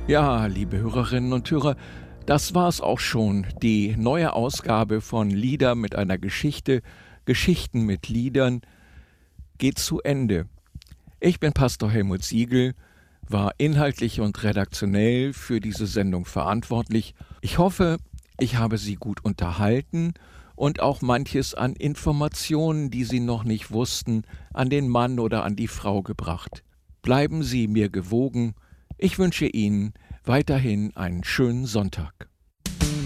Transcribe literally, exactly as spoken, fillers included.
Ja, liebe Hörerinnen und Hörer, das war's auch schon. Die neue Ausgabe von Lieder mit einer Geschichte, Geschichten mit Liedern, geht zu Ende. Ich bin Pastor Helmut Siegel, war inhaltlich und redaktionell für diese Sendung verantwortlich. Ich hoffe, ich habe Sie gut unterhalten und auch manches an Informationen, die Sie noch nicht wussten, an den Mann oder an die Frau gebracht. Bleiben Sie mir gewogen. Ich wünsche Ihnen weiterhin einen schönen Sonntag.